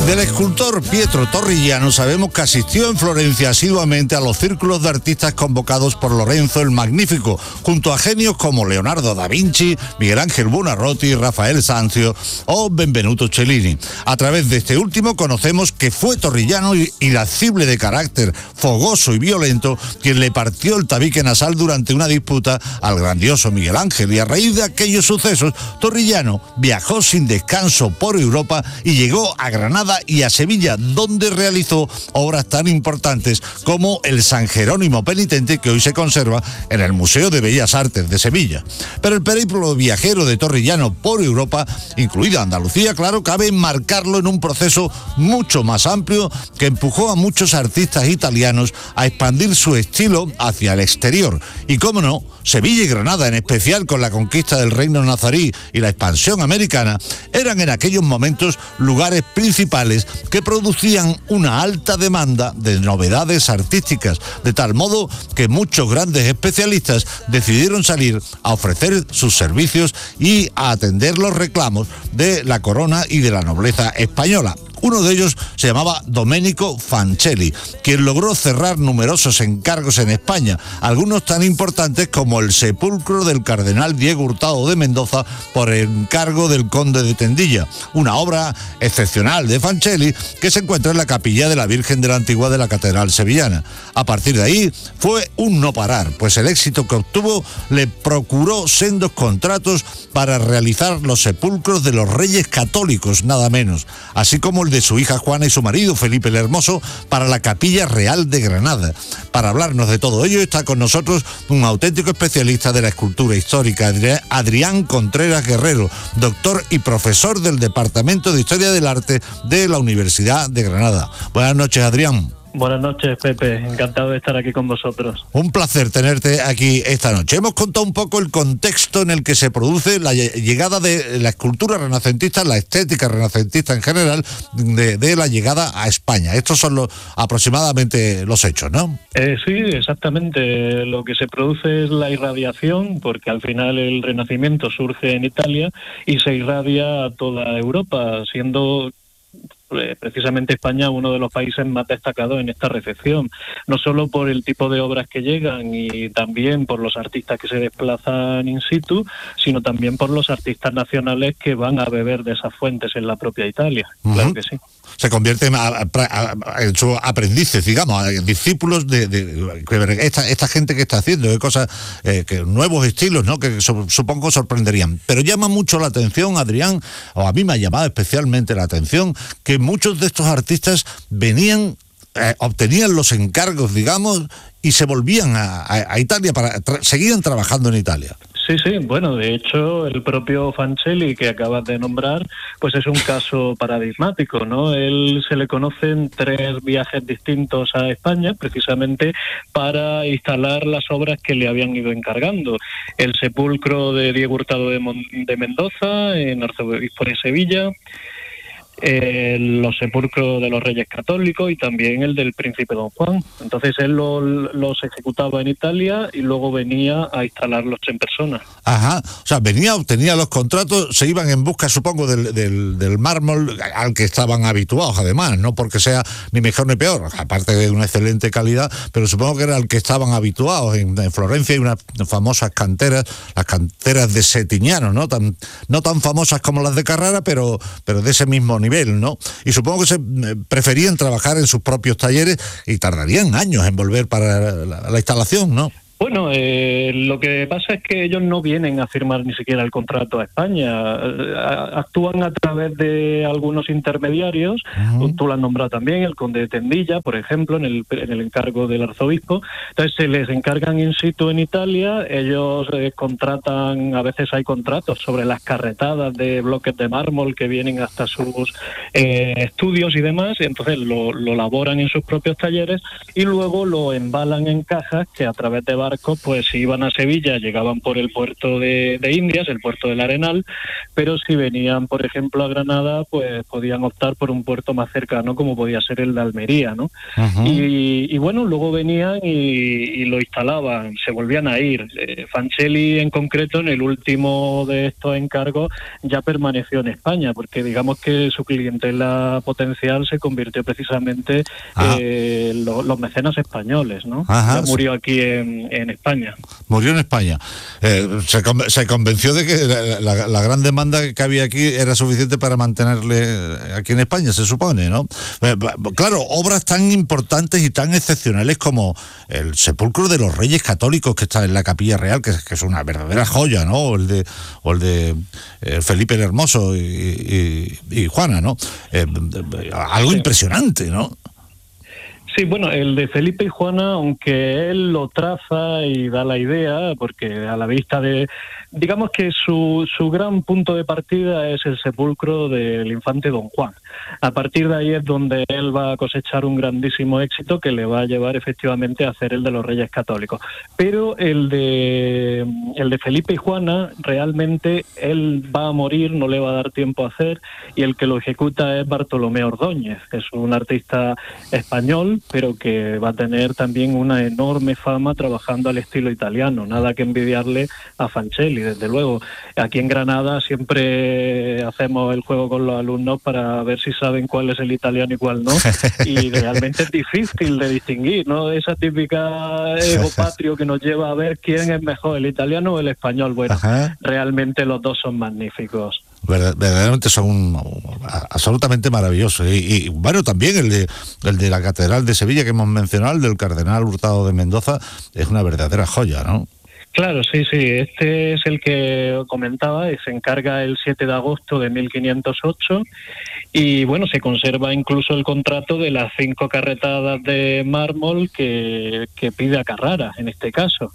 Del escultor Pietro Torrigiano sabemos que asistió en Florencia asiduamente a los círculos de artistas convocados por Lorenzo el Magnífico, junto a genios como Leonardo da Vinci, Miguel Ángel Buonarroti, Rafael Sanzio o Benvenuto Cellini. A través de este último conocemos que fue Torrigiano, irascible de carácter, fogoso y violento, quien le partió el tabique nasal durante una disputa al grandioso Miguel Ángel, y a raíz de aquellos sucesos, Torrigiano viajó sin descanso por Europa y llegó a Granada y a Sevilla, donde realizó obras tan importantes como el San Jerónimo Penitente, que hoy se conserva en el Museo de Bellas Artes de Sevilla. Pero el periplo viajero de Torrigiano por Europa, incluida Andalucía, claro, cabe enmarcarlo en un proceso mucho más amplio que empujó a muchos artistas italianos a expandir su estilo hacia el exterior. Y cómo no, Sevilla y Granada, en especial con la conquista del reino nazarí y la expansión americana, eran en aquellos momentos lugares principales que producían una alta demanda de novedades artísticas, de tal modo que muchos grandes especialistas decidieron salir a ofrecer sus servicios y a atender los reclamos de la corona y de la nobleza española. Uno de ellos se llamaba Domenico Fancelli, quien logró cerrar numerosos encargos en España, algunos tan importantes como el sepulcro del cardenal Diego Hurtado de Mendoza por encargo del conde de Tendilla, una obra excepcional de Fancelli que se encuentra en la capilla de la Virgen de la Antigua de la Catedral Sevillana. A partir de ahí fue un no parar, pues el éxito que obtuvo le procuró sendos contratos para realizar los sepulcros de los reyes católicos, nada menos, así como el de su hija Juana y su marido Felipe el Hermoso para la Capilla Real de Granada. Para hablarnos de todo ello está con nosotros un auténtico especialista de la escultura histórica, Adrián Contreras Guerrero, doctor y profesor del Departamento de Historia del Arte de la Universidad de Granada. Buenas noches, Adrián. Buenas noches, Pepe. Encantado de estar aquí con vosotros. Un placer tenerte aquí esta noche. Hemos contado un poco el contexto en el que se produce la llegada de la escultura renacentista, la estética renacentista en general, de la llegada a España. Estos son aproximadamente los hechos, ¿no? Sí, exactamente. Lo que se produce es la irradiación, porque al final el Renacimiento surge en Italia y se irradia a toda Europa, siendo precisamente España uno de los países más destacados en esta recepción, no solo por el tipo de obras que llegan y también por los artistas que se desplazan in situ, sino también por los artistas nacionales que van a beber de esas fuentes en la propia Italia. Uh-huh. Claro que sí. Se convierten en sus aprendices, digamos, discípulos de esta gente que está haciendo cosas, que nuevos estilos, ¿no? Que supongo sorprenderían. Pero llama mucho la atención, Adrián, o a mí me ha llamado especialmente la atención, que muchos de estos artistas venían, obtenían los encargos, digamos, y se volvían a Italia, seguían trabajando en Italia. Sí, bueno, de hecho, el propio Fancelli que acabas de nombrar, pues es un caso paradigmático, ¿no? Él se le conocen 3 viajes distintos a España, precisamente para instalar las obras que le habían ido encargando. El sepulcro de Diego Hurtado de Mendoza, en Arzobispo de Sevilla, los sepulcros de los reyes católicos y también el del príncipe Don Juan. Entonces él los ejecutaba en Italia y luego venía a instalarlos en persona. Ajá, o sea, obtenía los contratos, se iban en busca, supongo, del mármol al que estaban habituados, además, no porque sea ni mejor ni peor, aparte de una excelente calidad, pero supongo que era el que estaban habituados. En Florencia hay unas famosas canteras, las canteras de Settignano, ¿no? No tan famosas como las de Carrara, pero de ese mismo nivel, ¿no? Y supongo que se preferían trabajar en sus propios talleres y tardarían años en volver para la instalación, ¿no? Bueno, lo que pasa es que ellos no vienen a firmar ni siquiera el contrato a España. Actúan a través de algunos intermediarios. Uh-huh. Tú lo has nombrado también, el conde de Tendilla, por ejemplo, en el encargo del arzobispo. Entonces se les encargan in situ en Italia. Ellos contratan, a veces hay contratos sobre las carretadas de bloques de mármol que vienen hasta sus estudios y demás. Y entonces lo elaboran en sus propios talleres y luego lo embalan en cajas que a través de barcos barcos, pues si iban a Sevilla llegaban por el puerto de Indias, el puerto del Arenal, pero si venían, por ejemplo, a Granada, pues podían optar por un puerto más cercano, como podía ser el de Almería, ¿no? Ajá. Y bueno, luego venían y lo instalaban, se volvían a ir. Fancelli, en concreto, en el último de estos encargos, ya permaneció en España, porque digamos que su clientela potencial se convirtió precisamente en los mecenas españoles, ¿no? Ajá, ya murió aquí en España. Murió en España. Se convenció de que la gran demanda que había aquí era suficiente para mantenerle aquí en España, se supone, ¿no? Claro, obras tan importantes y tan excepcionales como el sepulcro de los Reyes Católicos que está en la Capilla Real, que es una verdadera joya, ¿no? O el de Felipe el Hermoso y Juana, ¿no? Algo impresionante, ¿no? Sí, bueno, el de Felipe y Juana, aunque él lo traza y da la idea, porque a la vista de... Digamos que su gran punto de partida es el sepulcro del infante Don Juan. A partir de ahí es donde él va a cosechar un grandísimo éxito que le va a llevar efectivamente a hacer el de los Reyes Católicos. Pero el de Felipe y Juana, realmente él va a morir, no le va a dar tiempo a hacer, y el que lo ejecuta es Bartolomé Ordóñez, que es un artista español, pero que va a tener también una enorme fama trabajando al estilo italiano. Nada que envidiarle a Fancelli, desde luego. Aquí en Granada siempre hacemos el juego con los alumnos para ver si saben cuál es el italiano y cuál no, y realmente es difícil de distinguir, ¿no? Esa típica ego patrio que nos lleva a ver quién es mejor, el italiano o el español. Bueno, realmente los dos son magníficos. Verdaderamente son absolutamente maravillosos. Y bueno, también el de la Catedral de Sevilla que hemos mencionado, el del Cardenal Hurtado de Mendoza, es una verdadera joya, ¿no? Claro, sí. Este es el que comentaba y se encarga el 7 de agosto de 1508 y bueno, se conserva incluso el contrato de las 5 carretadas de mármol que pide a Carrara, en este caso.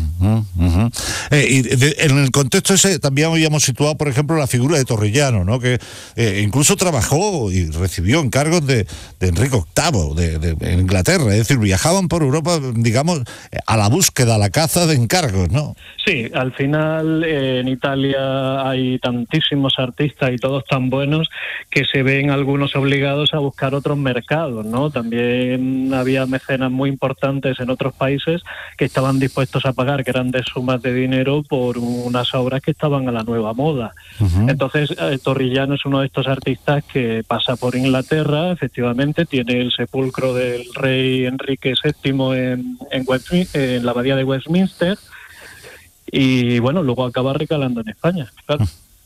En el contexto ese también habíamos situado, por ejemplo, la figura de Torrellano, ¿no? Que incluso trabajó y recibió encargos de Enrique VIII de Inglaterra, es decir, viajaban por Europa, digamos, a la búsqueda, a la caza de encargos, ¿no? Sí, al final en Italia hay tantísimos artistas y todos tan buenos que se ven algunos obligados a buscar otros mercados, ¿no? También había mecenas muy importantes en otros países que estaban dispuestos a pagar grandes sumas de dinero por unas obras que estaban a la nueva moda. Entonces, Torrellano es uno de estos artistas que pasa por Inglaterra, efectivamente, tiene el sepulcro del rey Enrique VII en la abadía de Westminster, y bueno, luego acaba recalando en España, claro.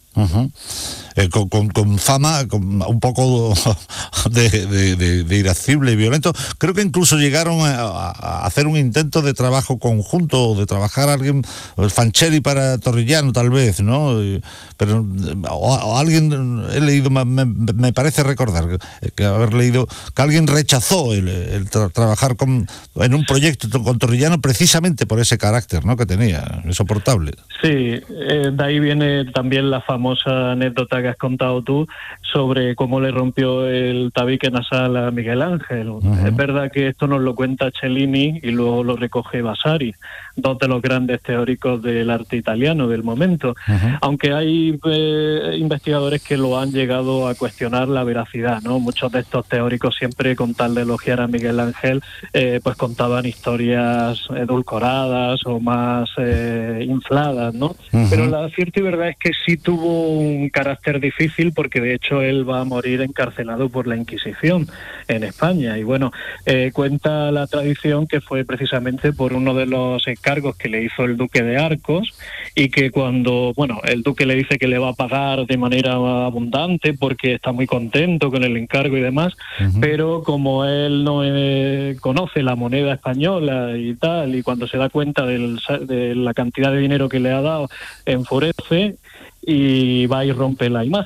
Con fama, con un poco de irascible y violento. Creo que incluso llegaron a hacer un intento de trabajo conjunto, de trabajar alguien, Fancelli para Torrellano tal vez, ¿no? Pero o alguien, he leído, me parece recordar que haber leído que alguien rechazó el trabajar en un proyecto con Torrellano precisamente por ese carácter, ¿no? Que tenía, insoportable. Sí, de ahí viene también la famosa anécdota que has contado tú sobre cómo le rompió el tabique nasal a Miguel Ángel. Es verdad que esto nos lo cuenta Cellini y luego lo recoge Vasari, dos de los grandes teóricos del arte italiano del momento, aunque hay investigadores que lo han llegado a cuestionar la veracidad, ¿no? Muchos de estos teóricos siempre, con tal de elogiar a Miguel Ángel, pues contaban historias edulcoradas o más infladas, ¿no? Pero la cierta y verdad es que sí tuvo un carácter difícil, porque de hecho él va a morir encarcelado por la Inquisición en España, y bueno, cuenta la tradición que fue precisamente por uno de los encargos que le hizo el duque de Arcos, y que cuando, bueno, el duque le dice que le va a pagar de manera abundante porque está muy contento con el encargo y demás, pero como él no conoce la moneda española y tal, y cuando se da cuenta de la cantidad de dinero que le ha dado, enfurece y va y rompe la imagen.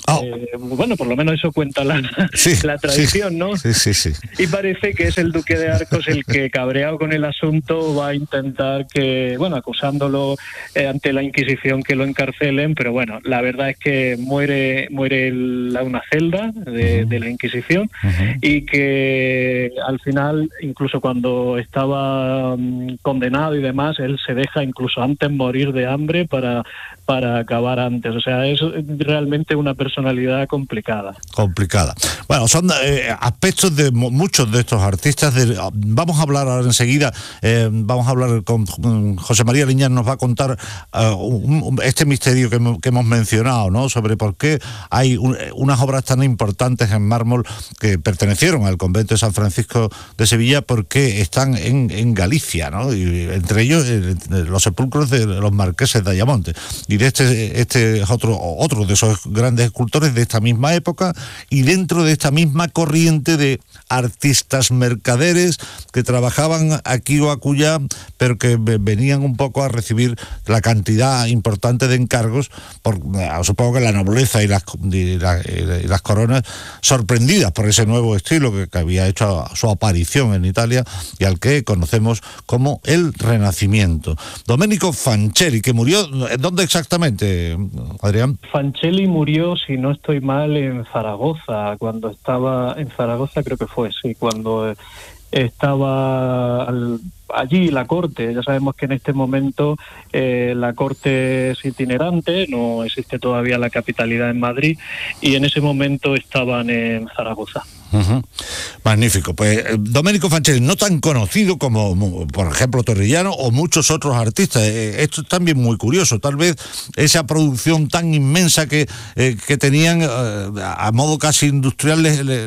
Bueno, por lo menos eso cuenta la tradición, ¿no? Sí. Y parece que es el duque de Arcos el que, cabreado con el asunto, va a intentar acusándolo ante la Inquisición, que lo encarcelen, pero bueno, la verdad es que muere una celda de la Inquisición, y que al final, incluso cuando estaba condenado y demás, él se deja incluso antes morir de hambre para acabar antes. O sea, es realmente una personalidad complicada. Bueno, son aspectos de muchos de estos artistas. Vamos a hablar ahora enseguida, vamos a hablar con José María Liñán, nos va a contar este misterio que hemos mencionado, ¿no? Sobre por qué hay unas obras tan importantes en mármol que pertenecieron al convento de San Francisco de Sevilla, porque están en Galicia, ¿no? Y entre ellos los sepulcros de los marqueses de Ayamonte. Y de este es otro de esos grandes escultores de esta misma época, y dentro de esta misma corriente de artistas mercaderes que trabajaban aquí o acullá, pero que venían un poco a recibir la cantidad importante de encargos, supongo que la nobleza y las coronas, sorprendidas por ese nuevo estilo que había hecho su aparición en Italia y al que conocemos como el Renacimiento. Domenico Fancelli, que murió, ¿dónde exactamente, Adrián? Fancelli murió, si no estoy mal, en Zaragoza, cuando estaba en Zaragoza, creo que fue, sí, cuando estaba allí la corte. Ya sabemos que en este momento la corte es itinerante, no existe todavía la capitalidad en Madrid, y en ese momento estaban en Zaragoza. Magnífico. Pues Domenico Fancelli, no tan conocido como, por ejemplo, Torrigiano o muchos otros artistas. Esto es también muy curioso. Tal vez esa producción tan inmensa que tenían a modo casi industrial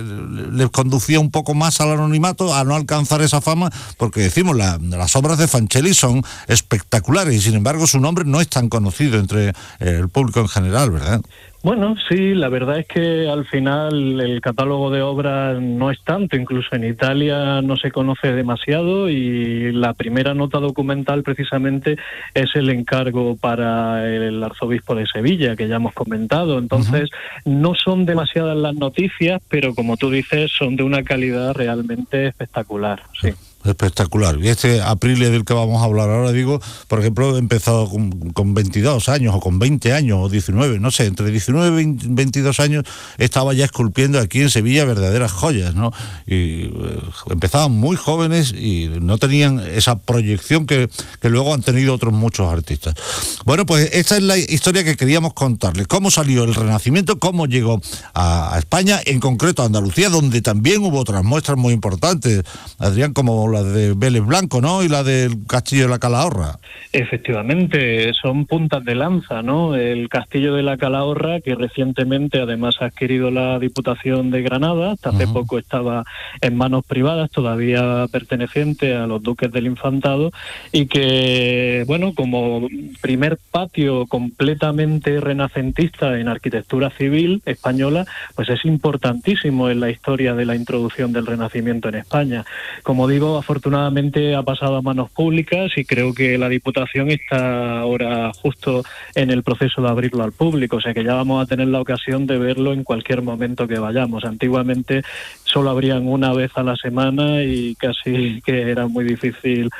les conducía un poco más al anonimato, a no alcanzar esa fama, porque decimos, las obras de Fancelli son espectaculares y sin embargo su nombre no es tan conocido entre el público en general, ¿verdad? Bueno, sí, la verdad es que al final el catálogo de obras no es tanto, incluso en Italia no se conoce demasiado, y la primera nota documental precisamente es el encargo para el arzobispo de Sevilla, que ya hemos comentado. Entonces, no son demasiadas las noticias, pero como tú dices, son de una calidad realmente espectacular, sí. Espectacular. Y este Aprile del que vamos a hablar ahora, digo, por ejemplo, he empezado con 22 años o con 20 años o 19, no sé, entre 19 y 22 años estaba ya esculpiendo aquí en Sevilla verdaderas joyas, ¿no? Y empezaban muy jóvenes y no tenían esa proyección que luego han tenido otros muchos artistas. Bueno, pues esta es la historia que queríamos contarles. Cómo salió el Renacimiento, cómo llegó a España, en concreto a Andalucía, donde también hubo otras muestras muy importantes, Adrián, como la de Vélez Blanco, ¿no? Y la del Castillo de la Calahorra. Efectivamente, son puntas de lanza, ¿no? El Castillo de la Calahorra, que recientemente además ha adquirido la Diputación de Granada, hasta hace poco estaba en manos privadas, todavía perteneciente a los duques del Infantado, y que, bueno, como primer patio completamente renacentista en arquitectura civil española, pues es importantísimo en la historia de la introducción del Renacimiento en España. Como digo, afortunadamente ha pasado a manos públicas y creo que la Diputación está ahora justo en el proceso de abrirlo al público, o sea que ya vamos a tener la ocasión de verlo en cualquier momento que vayamos. Antiguamente solo abrían una vez a la semana y casi que era muy difícil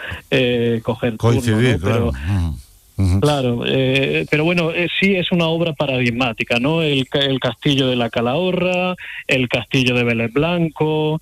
coger coincidir, turno, ¿no? Claro. Claro, pero bueno, sí es una obra paradigmática, ¿no? El Castillo de la Calahorra, el Castillo de Vélez Blanco,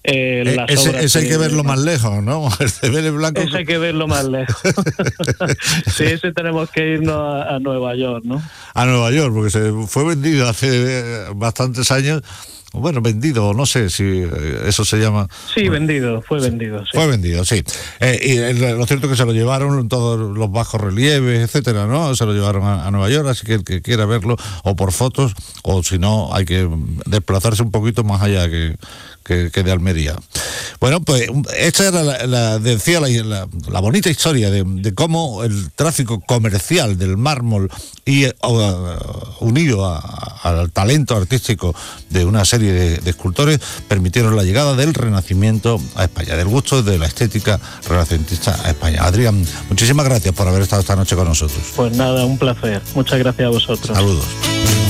ese hay que verlo más lejos, ¿no? El de Vélez Blanco. Ese hay que verlo más lejos. Sí, ese tenemos que irnos a Nueva York, ¿no? A Nueva York, porque se fue vendido hace bastantes años. Bueno, vendido, no sé si eso se llama. Sí, vendido, fue vendido. Sí. Fue vendido, sí. Y lo cierto es que se lo llevaron todos los bajos relieves, etcétera, ¿no? Se lo llevaron a Nueva York, así que el que quiera verlo, o por fotos, o si no, hay que desplazarse un poquito más allá que de Almería. Bueno, pues esta era decía la bonita historia de cómo el tráfico comercial del mármol y unido al talento artístico de una serie de escultores permitieron la llegada del Renacimiento a España, del gusto de la estética renacentista a España. Adrián, muchísimas gracias por haber estado esta noche con nosotros. Pues nada, un placer. Muchas gracias a vosotros. Saludos.